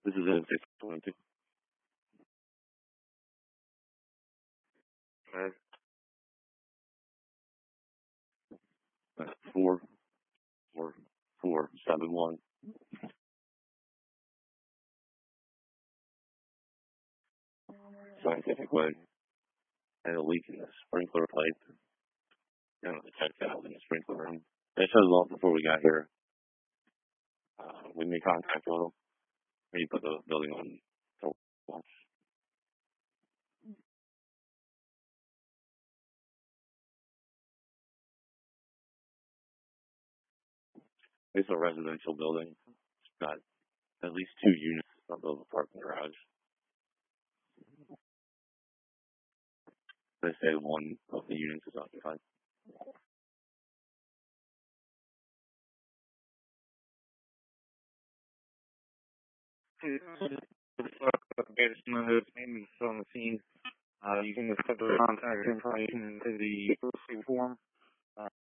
This is in 622. Okay. 44471. Scientific way. Had a leak in the sprinkler pipe. The check valve in the sprinkler room. They shut it off before we got here. We made contact with them. We put the building on watch. It's a residential building. It's got at least 2 units above a parking garage. They say one of the units is occupied. Get some of those payments on the scene. You can just put the contact information into the posting form.